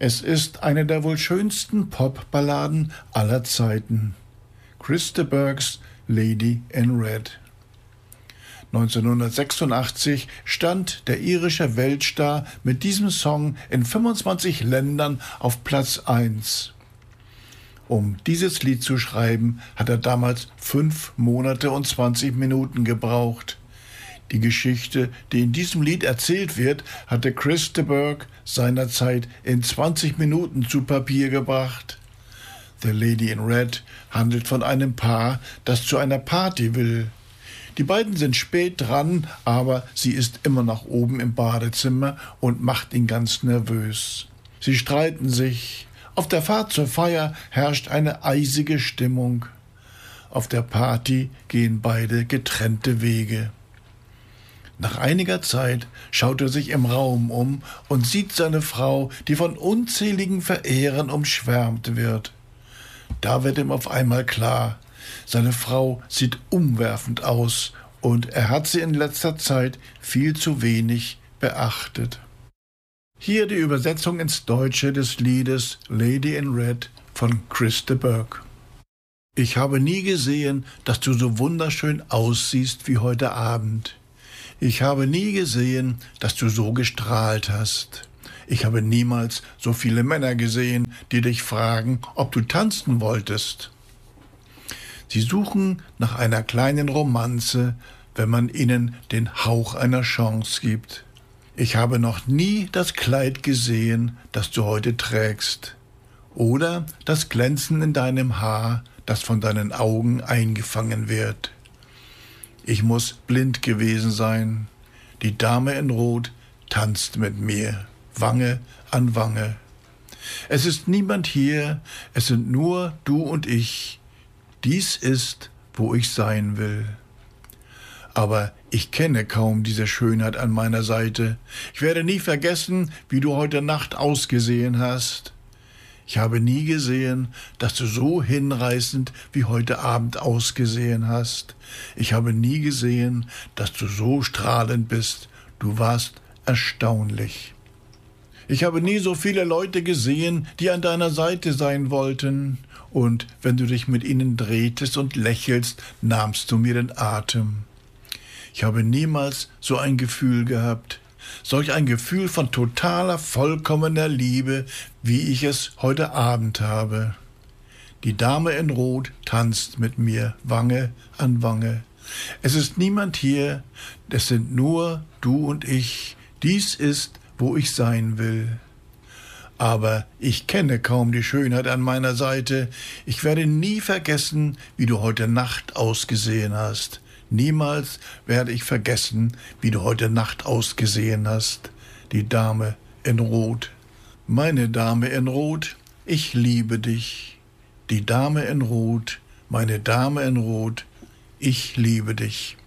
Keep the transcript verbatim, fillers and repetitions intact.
Es ist eine der wohl schönsten Popballaden aller Zeiten. Chris de Burghs Lady in Red. neunzehnhundertsechsundachtzig stand der irische Weltstar mit diesem Song in fünfundzwanzig Ländern auf Platz eins. Um dieses Lied zu schreiben, hat er damals fünf Monate und zwanzig Minuten gebraucht. Die Geschichte, die in diesem Lied erzählt wird, hatte Chris de Burgh seinerzeit in zwanzig Minuten zu Papier gebracht. The Lady in Red handelt von einem Paar, das zu einer Party will. Die beiden sind spät dran, aber sie ist immer noch oben im Badezimmer und macht ihn ganz nervös. Sie streiten sich. Auf der Fahrt zur Feier herrscht eine eisige Stimmung. Auf der Party gehen beide getrennte Wege. Nach einiger Zeit schaut er sich im Raum um und sieht seine Frau, die von unzähligen Verehrern umschwärmt wird. Da wird ihm auf einmal klar, seine Frau sieht umwerfend aus und er hat sie in letzter Zeit viel zu wenig beachtet. Hier die Übersetzung ins Deutsche des Liedes Lady in Red von Chris de Burgh. Ich habe nie gesehen, dass du so wunderschön aussiehst wie heute Abend. Ich habe nie gesehen, dass du so gestrahlt hast. Ich habe niemals so viele Männer gesehen, die dich fragen, ob du tanzen wolltest. Sie suchen nach einer kleinen Romanze, wenn man ihnen den Hauch einer Chance gibt. Ich habe noch nie das Kleid gesehen, das du heute trägst, oder das Glänzen in deinem Haar, das von deinen Augen eingefangen wird. Ich muss blind gewesen sein. Die Dame in Rot tanzt mit mir, Wange an Wange. Es ist niemand hier, es sind nur du und ich. Dies ist, wo ich sein will. Aber ich kenne kaum diese Schönheit an meiner Seite. Ich werde nie vergessen, wie du heute Nacht ausgesehen hast. Ich habe nie gesehen, dass du so hinreißend wie heute Abend ausgesehen hast. Ich habe nie gesehen, dass du so strahlend bist. Du warst erstaunlich. Ich habe nie so viele Leute gesehen, die an deiner Seite sein wollten. Und wenn du dich mit ihnen drehtest und lächelst, nahmst du mir den Atem. Ich habe niemals so ein Gefühl gehabt. Solch ein Gefühl von totaler, vollkommener Liebe, wie ich es heute Abend habe. Die Dame in Rot tanzt mit mir, Wange an Wange. Es ist niemand hier, es sind nur du und ich. Dies ist, wo ich sein will. Aber ich kenne kaum die Schönheit an meiner Seite. Ich werde nie vergessen, wie du heute Nacht ausgesehen hast. Niemals werde ich vergessen, wie du heute Nacht ausgesehen hast, die Dame in Rot. Meine Dame in Rot, ich liebe dich. Die Dame in Rot, meine Dame in Rot, ich liebe dich.